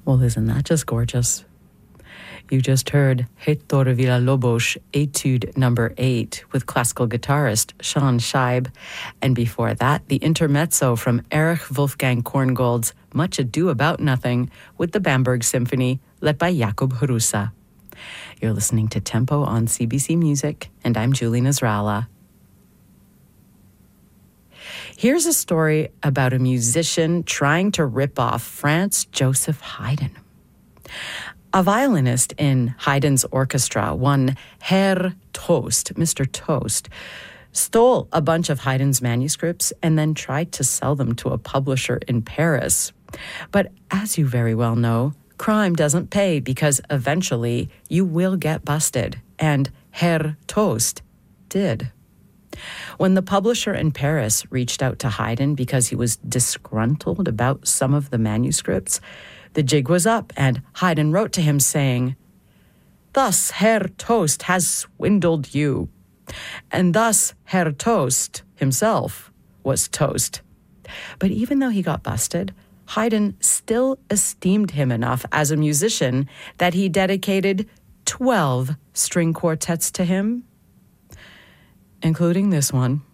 Well, isn't that just gorgeous? You just heard Héctor Villa-Lobos Etude Number 8 with classical guitarist Sean Scheib, and before that, the intermezzo from Erich Wolfgang Korngold's Much Ado About Nothing with the Bamberg Symphony, led by Jakub Hrusa. You're listening to Tempo on CBC Music, and I'm Julie Nasrallah. Here's a story about a musician trying to rip off Franz Joseph Haydn. A violinist in Haydn's orchestra, one Herr Toast, Mr. Toast, stole a bunch of Haydn's manuscripts and then tried to sell them to a publisher in Paris. But as you very well know, crime doesn't pay because eventually you will get busted, and Herr Toast did. When the publisher in Paris reached out to Haydn because he was disgruntled about some of the manuscripts, the jig was up, and Haydn wrote to him saying, "Thus Herr Toast has swindled you." And thus Herr Toast himself was toast. But even though he got busted, Haydn still esteemed him enough as a musician that he dedicated 12 string quartets to him, including this one.